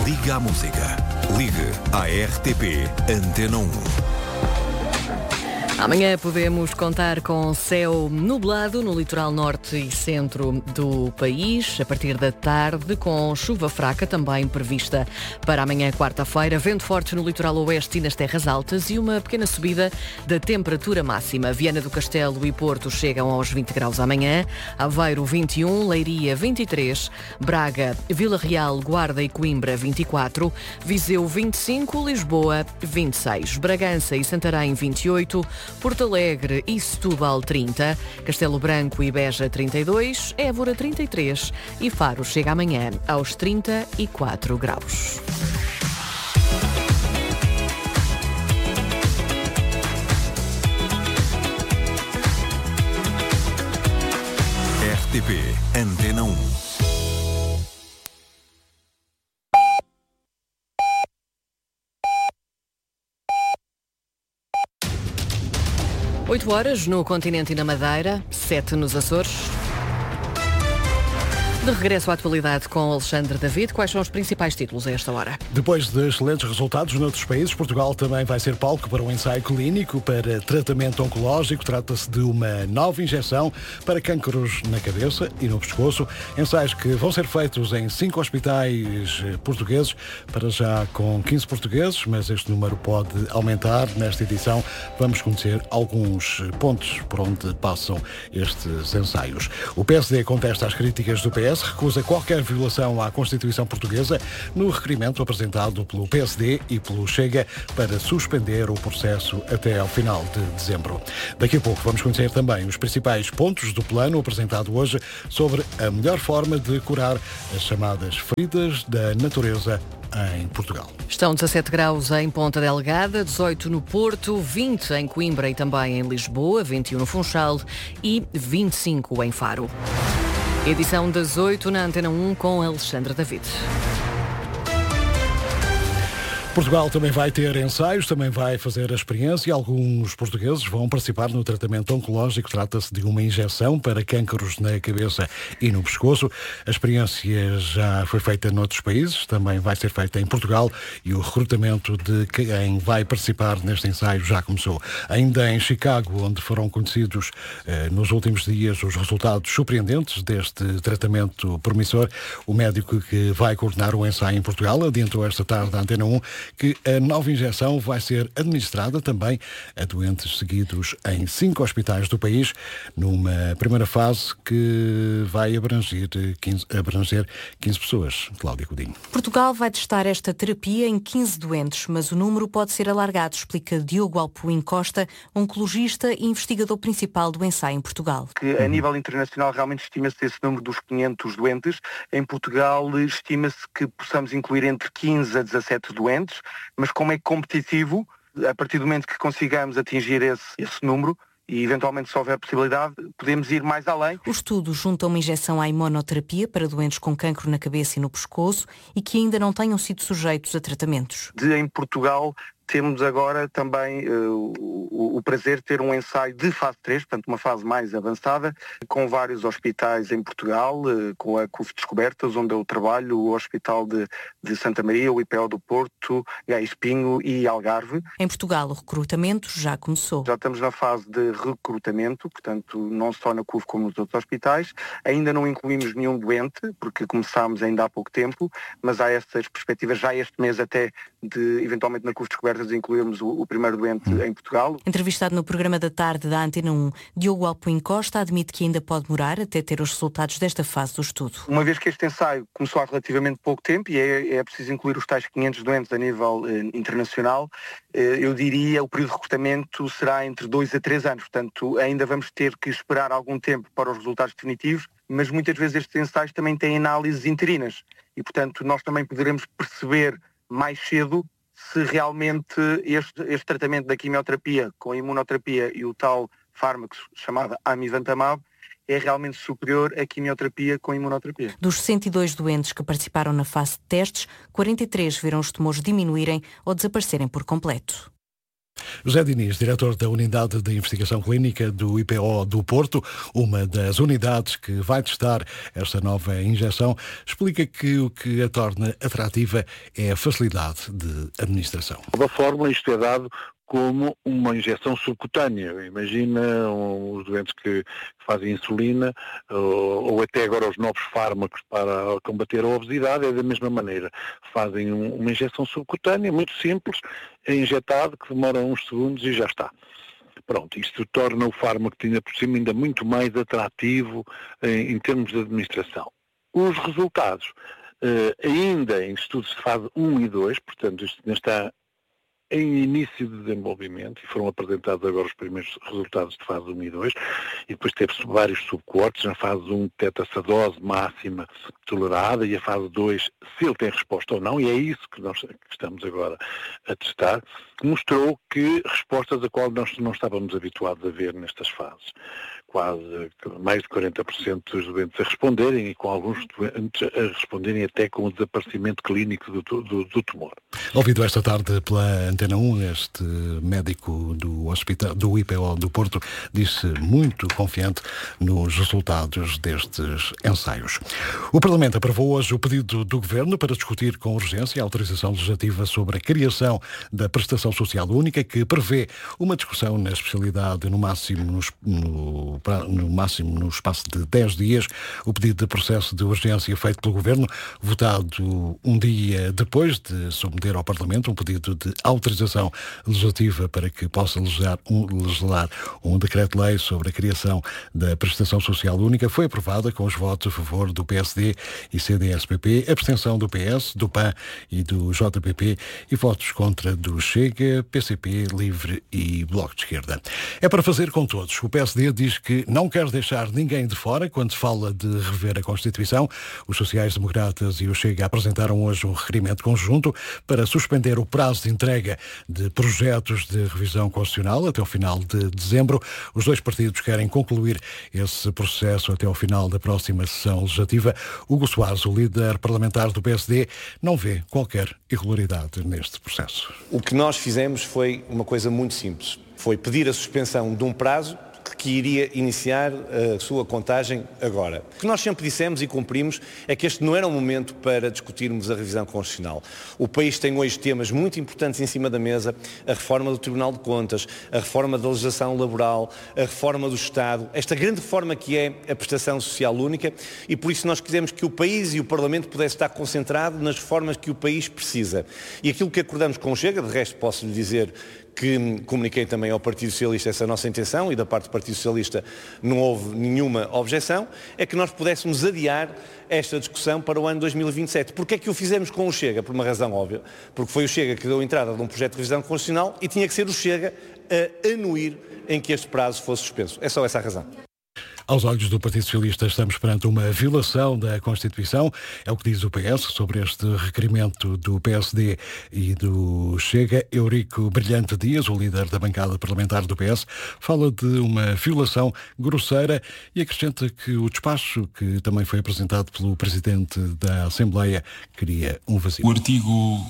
Liga à música. Ligue à RTP Antena 1. Amanhã podemos contar com céu nublado no litoral norte e centro do país, a partir da tarde, com chuva fraca também prevista para amanhã, quarta-feira, vento forte no litoral oeste e nas terras altas e uma pequena subida da temperatura máxima. Viana do Castelo e Porto chegam aos 20 graus amanhã, Aveiro 21, Leiria 23, Braga, Vila Real, Guarda e Coimbra 24, Viseu 25, Lisboa 26, Bragança e Santarém 28, Porto Alegre e Setúbal 30, Castelo Branco e Beja 32, Évora 33 e Faro chega amanhã aos 34 graus. RTP Antena 1. 8 horas no continente e na Madeira, 7 nos Açores. De regresso à atualidade com Alexandre David, quais são os principais títulos a esta hora? Depois de excelentes resultados noutros países, Portugal também vai ser palco para um ensaio clínico para tratamento oncológico. Trata-se de uma nova injeção para cânceres na cabeça e no pescoço. Ensaios que vão ser feitos em 5 hospitais portugueses, para já com 15 portugueses, mas este número pode aumentar. Nesta edição vamos conhecer alguns pontos por onde passam estes ensaios. O PSD contesta as críticas do PS, recusa qualquer violação à Constituição Portuguesa no requerimento apresentado pelo PSD e pelo Chega para suspender o processo até ao final de dezembro. Daqui a pouco vamos conhecer também os principais pontos do plano apresentado hoje sobre a melhor forma de curar as chamadas feridas da natureza em Portugal. Estão 17 graus em Ponta Delgada, 18 no Porto, 20 em Coimbra e também em Lisboa, 21 no Funchal e 25 em Faro. Edição das 8 na Antena 1 com Alexandre David. Portugal também vai ter ensaios, também vai fazer a experiência. Alguns portugueses vão participar no tratamento oncológico. Trata-se de uma injeção para cânceres na cabeça e no pescoço. A experiência já foi feita noutros países, também vai ser feita em Portugal e o recrutamento de quem vai participar neste ensaio já começou. Ainda em Chicago, onde foram conhecidos nos últimos dias os resultados surpreendentes deste tratamento promissor, o médico que vai coordenar o ensaio em Portugal adiantou esta tarde à Antena 1 que a nova injeção vai ser administrada também a doentes seguidos em 5 hospitais do país, numa primeira fase que vai abranger 15 pessoas. Cláudia Coutinho. Portugal vai testar esta terapia em 15 doentes, mas o número pode ser alargado, explica Diogo Alpuim Costa, oncologista e investigador principal do ensaio em Portugal. Que a nível internacional realmente estima-se esse número dos 500 doentes. Em Portugal estima-se que possamos incluir entre 15 a 17 doentes, mas como é competitivo, a partir do momento que consigamos atingir esse número, e eventualmente se houver possibilidade, podemos ir mais além. O estudo junta uma injeção à imunoterapia para doentes com cancro na cabeça e no pescoço e que ainda não tenham sido sujeitos a tratamentos. Em Portugal temos agora também o prazer de ter um ensaio de fase 3, portanto uma fase mais avançada, com vários hospitais em Portugal, com a CUF Descobertas, onde eu trabalho, o Hospital de Santa Maria, o IPO do Porto, Gaia Espinho e Algarve. Em Portugal o recrutamento já começou. Já estamos na fase de recrutamento, portanto não só na CUF como nos outros hospitais. Ainda não incluímos nenhum doente, porque começámos ainda há pouco tempo, mas há essas perspectivas já este mês até de eventualmente na CUF Descobertas de incluirmos o primeiro doente em Portugal. Entrevistado no programa da tarde da Antena 1, Diogo Alpuim Costa admite que ainda pode demorar até ter os resultados desta fase do estudo. Uma vez que este ensaio começou há relativamente pouco tempo e é preciso incluir os tais 500 doentes a nível internacional, eu diria o período de recrutamento será entre 2 a 3 anos, portanto ainda vamos ter que esperar algum tempo para os resultados definitivos, mas muitas vezes estes ensaios também têm análises interinas e portanto nós também poderemos perceber mais cedo se realmente este tratamento da quimioterapia com a imunoterapia e o tal fármaco chamado amivantamab é realmente superior à quimioterapia com a imunoterapia. Dos 102 doentes que participaram na fase de testes, 43 viram os tumores diminuírem ou desaparecerem por completo. José Diniz, diretor da Unidade de Investigação Clínica do IPO do Porto, uma das unidades que vai testar esta nova injeção, explica que o que a torna atrativa é a facilidade de administração. Da fórmula, isto é dado como uma injeção subcutânea. Imagina os doentes que fazem insulina ou até agora os novos fármacos para combater a obesidade, é da mesma maneira. Fazem uma injeção subcutânea, muito simples, é injetado, que demora uns segundos e já está. Pronto, isto torna o fármaco ainda por cima ainda muito mais atrativo em termos de administração. Os resultados, ainda em estudos de fase 1 e 2, portanto isto ainda está em início de desenvolvimento, e foram apresentados agora os primeiros resultados de fase 1 e 2, e depois teve vários subcoortes. Na fase 1 detecta-se a dose máxima tolerada, e a fase 2, se ele tem resposta ou não, e é isso que nós estamos agora a testar, mostrou que respostas a qual nós não estávamos habituados a ver nestas fases. Quase mais de 40% dos doentes a responderem, e com alguns doentes a responderem até com o desaparecimento clínico do tumor. Ouvido esta tarde pela Antena 1, este médico do hospital, do IPO do Porto, disse muito confiante nos resultados destes ensaios. O Parlamento aprovou hoje o pedido do Governo para discutir com urgência a autorização legislativa sobre a criação da prestação social única, que prevê uma discussão na especialidade no máximo no espaço de 10 dias. O pedido de processo de urgência feito pelo Governo, votado um dia depois de submeter ao Parlamento um pedido de autorização legislativa para que possa legislar um decreto-lei sobre a criação da prestação social única, foi aprovada com os votos a favor do PSD e CDS-PP, abstenção do PS, do PAN e do JPP e votos contra do Chega, PCP, Livre e Bloco de Esquerda. É para fazer com todos. O PSD diz que não quer deixar ninguém de fora quando se fala de rever a Constituição. Os sociais-democratas e o Chega apresentaram hoje um requerimento conjunto para suspender o prazo de entrega de projetos de revisão constitucional até ao final de dezembro. Os dois partidos querem concluir esse processo até ao final da próxima sessão legislativa. Hugo Soares, o líder parlamentar do PSD, não vê qualquer irregularidade neste processo. O que nós fizemos foi uma coisa muito simples. Foi pedir a suspensão de um prazo que iria iniciar a sua contagem agora. O que nós sempre dissemos e cumprimos é que este não era um momento para discutirmos a revisão constitucional. O país tem hoje temas muito importantes em cima da mesa: a reforma do Tribunal de Contas, a reforma da legislação laboral, a reforma do Estado, esta grande reforma que é a prestação social única, e por isso nós quisemos que o país e o Parlamento pudessem estar concentrado nas reformas que o país precisa. E aquilo que acordamos com o Chega, de resto posso lhe dizer que comuniquei também ao Partido Socialista essa nossa intenção, e da parte do Partido Socialista não houve nenhuma objeção, é que nós pudéssemos adiar esta discussão para o ano 2027. Porquê é que o fizemos com o Chega? Por uma razão óbvia. Porque foi o Chega que deu entrada de um projeto de revisão constitucional e tinha que ser o Chega a anuir em que este prazo fosse suspenso. É só essa a razão. Aos olhos do Partido Socialista, estamos perante uma violação da Constituição. É o que diz o PS sobre este requerimento do PSD e do Chega. Eurico Brilhante Dias, o líder da bancada parlamentar do PS, fala de uma violação grosseira e acrescenta que o despacho, que também foi apresentado pelo Presidente da Assembleia, cria um vazio. O artigo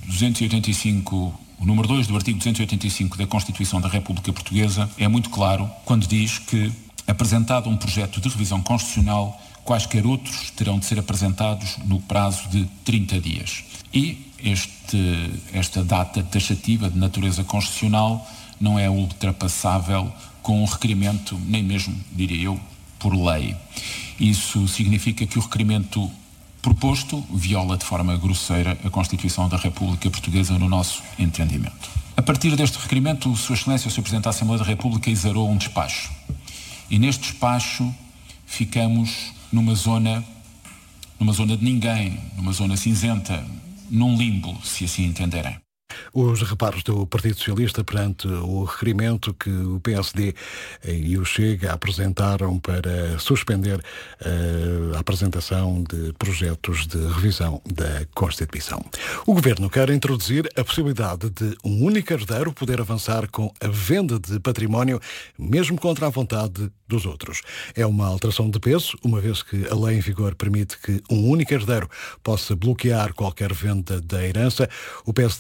285, o número 2 do artigo 285 da Constituição da República Portuguesa é muito claro quando diz que, apresentado um projeto de revisão constitucional, quaisquer outros terão de ser apresentados no prazo de 30 dias. E esta data taxativa de natureza constitucional não é ultrapassável com um requerimento, nem mesmo, diria eu, por lei. Isso significa que o requerimento proposto viola de forma grosseira a Constituição da República Portuguesa, no nosso entendimento. A partir deste requerimento, Sua Excelência, o Sr. Presidente da Assembleia da República, exarou um despacho. E neste despacho ficamos numa zona de ninguém, numa zona cinzenta, num limbo, se assim entenderem. Os reparos do Partido Socialista perante o requerimento que o PSD e o Chega apresentaram para suspender a apresentação de projetos de revisão da Constituição. O Governo quer introduzir a possibilidade de um único herdeiro poder avançar com a venda de património, mesmo contra a vontade dos outros. É uma alteração de peso, uma vez que a lei em vigor permite que um único herdeiro possa bloquear qualquer venda da herança. O PSD concorda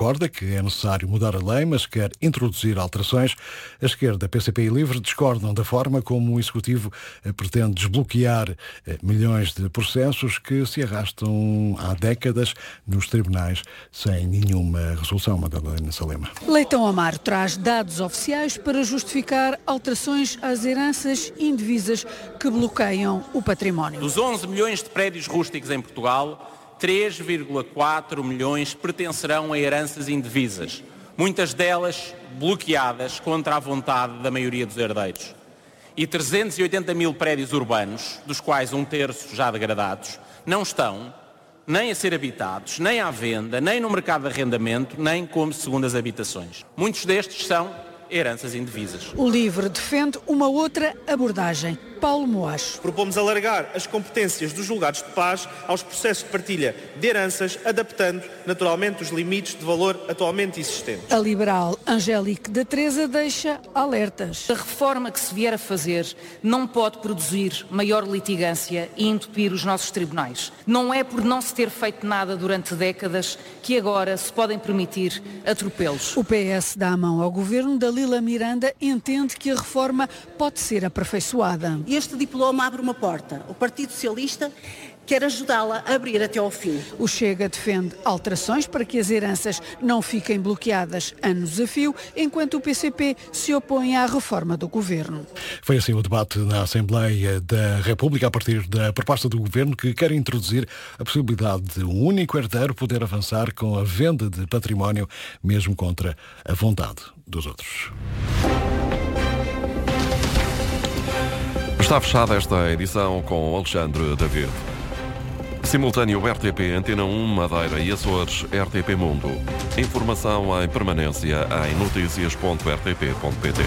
concorda que é necessário mudar a lei, mas quer introduzir alterações. A esquerda, PCP e Livre discordam da forma como o Executivo pretende desbloquear milhões de processos que se arrastam há décadas nos tribunais sem nenhuma resolução. Madalena Salema. Leitão Amaro traz dados oficiais para justificar alterações às heranças indivisas que bloqueiam o património. Dos 11 milhões de prédios rústicos em Portugal, 3,4 milhões pertencerão a heranças indivisas, muitas delas bloqueadas contra a vontade da maioria dos herdeiros. E 380 mil prédios urbanos, dos quais um terço já degradados, não estão nem a ser habitados, nem à venda, nem no mercado de arrendamento, nem como segundas habitações. Muitos destes são heranças indivisas. O Livre defende uma outra abordagem. Paulo Moacho. Propomos alargar as competências dos julgados de paz aos processos de partilha de heranças, adaptando naturalmente os limites de valor atualmente existentes. A liberal Angélique da Teresa deixa alertas. A reforma que se vier a fazer não pode produzir maior litigância e entupir os nossos tribunais. Não é por não se ter feito nada durante décadas que agora se podem permitir atropelos. O PS dá a mão ao governo. Dalila Miranda entende que a reforma pode ser aperfeiçoada. Este diploma abre uma porta. O Partido Socialista quer ajudá-la a abrir até ao fim. O Chega defende alterações para que as heranças não fiquem bloqueadas anos a fio, enquanto o PCP se opõe à reforma do Governo. Foi assim o debate na Assembleia da República a partir da proposta do Governo que quer introduzir a possibilidade de um único herdeiro poder avançar com a venda de património, mesmo contra a vontade dos outros. Está fechada esta edição com Alexandre David. Simultâneo RTP Antena 1 Madeira e Açores RTP Mundo. Informação em permanência em noticias.rtp.pt.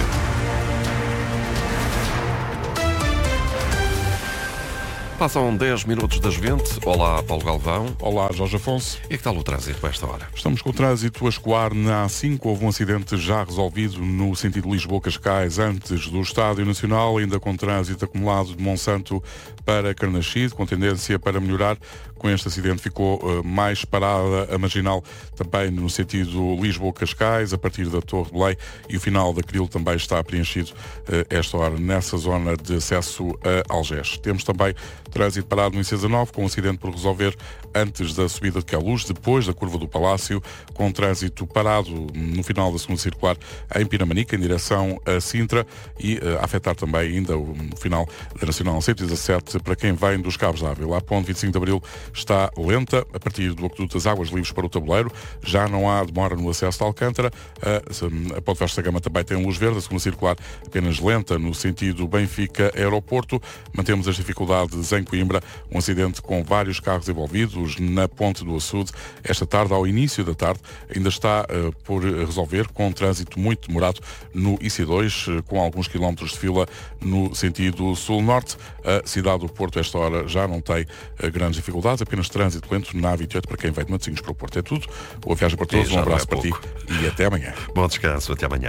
Passam 10 minutos das 20. Olá, Paulo Galvão. Olá, Jorge Afonso. E que tal o trânsito a esta hora? Estamos com o trânsito a escoar na A5. Houve um acidente já resolvido no sentido Lisboa-Cascais antes do Estádio Nacional, ainda com trânsito acumulado de Monsanto para Carnaxide, com tendência para melhorar. Com este acidente ficou mais parada a marginal também no sentido Lisboa-Cascais, a partir da Torre de Belém, e o final da Cril também está preenchido esta hora nessa zona de acesso a Algés. Temos também trânsito parado no Incesa 9, com um acidente por resolver antes da subida de Queluz, depois da curva do Palácio, com trânsito parado no final da segunda circular em Pinamanica, em direção a Sintra, e a afetar também ainda o final da Nacional 117 para quem vem dos Cabos de Ávila. A ponte 25 de Abril está lenta, a partir do Aqueduto das Águas Livres para o Tabuleiro, já não há demora no acesso de Alcântara. A ponte Vasta Gama também tem luz verde, a segunda circular apenas lenta no sentido Benfica-Aeroporto. Mantemos as dificuldades em Coimbra, um acidente com vários carros envolvidos na ponte do Açude. Esta tarde, ao início da tarde, ainda está por resolver, com trânsito muito demorado no IC2, com alguns quilómetros de fila no sentido sul-norte. A cidade do Porto, esta hora, já não tem grandes dificuldades, apenas trânsito lento na A28 para quem vem de Matosinhos para o Porto. É tudo. Boa viagem para todos, um abraço para ti e até amanhã. Bom descanso, até amanhã.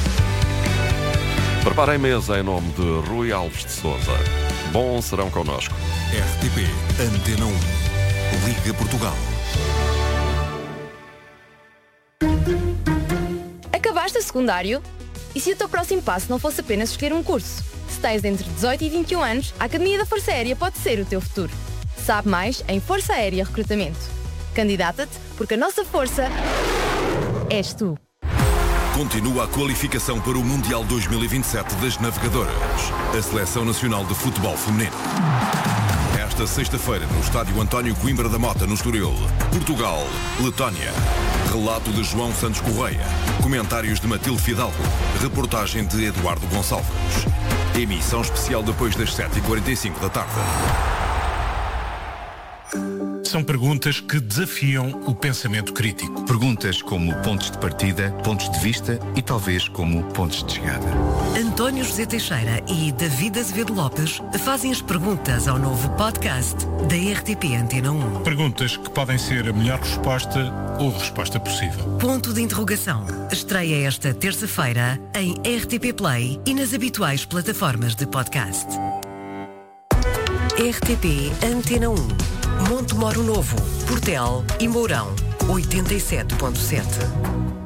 Preparem mesa em nome de Rui Alves de Sousa. Bom serão connosco. RTP Antena 1. Liga Portugal. Acabaste o secundário? E se o teu próximo passo não fosse apenas escolher um curso? Se tens entre 18 e 21 anos, a Academia da Força Aérea pode ser o teu futuro. Sabe mais em Força Aérea Recrutamento. Candidata-te porque a nossa força és tu. Continua a qualificação para o Mundial 2027 das Navegadoras. A Seleção Nacional de Futebol Feminino. Esta sexta-feira, no Estádio António Coimbra da Mota, no Estoril. Portugal, Letónia. Relato de João Santos Correia. Comentários de Matilde Fidalgo. Reportagem de Eduardo Gonçalves. Emissão especial depois das 7h45 da tarde. São perguntas que desafiam o pensamento crítico. Perguntas como pontos de partida, pontos de vista e talvez como pontos de chegada. António José Teixeira e David Azevedo Lopes fazem as perguntas ao novo podcast da RTP Antena 1. Perguntas que podem ser a melhor resposta ou a resposta possível. Ponto de interrogação. Estreia esta terça-feira em RTP Play e nas habituais plataformas de podcast. RTP Antena 1. Monte Moro Novo, Portel e Mourão. 87.7.